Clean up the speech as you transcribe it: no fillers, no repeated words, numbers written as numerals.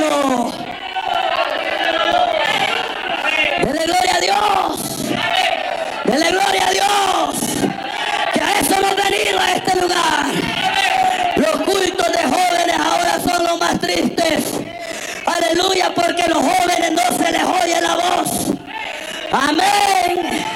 pueblo. Dele gloria a Dios. Dele gloria a Dios. Que a eso hemos venido a este lugar. Los cultos de jóvenes ahora son los más tristes. Aleluya, porque los jóvenes no se les oye la voz. Amén.